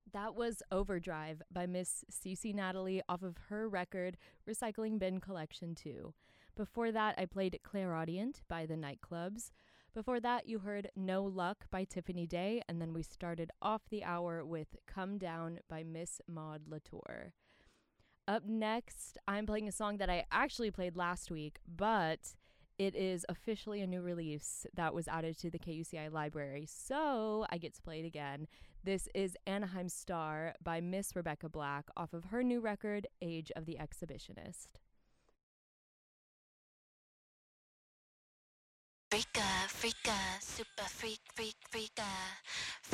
That was Overdrive by Miss Cece Natalie off of her record Recycling Bin Collection 2. Before that, I played Clairaudient by The Nightclubs. Before that, you heard No Luck by Tiffany Day, and then we started off the hour with Come Down by Miss Maud Latour. Up next, I'm playing a song that I actually played last week, but it is officially a new release that was added to the KUCI library, so I get to play it again. This is Anaheim Star by Miss Rebecca Black off of her new record, Age of the Exhibitionist. Freaka, freaka, super freak, freak, freaka.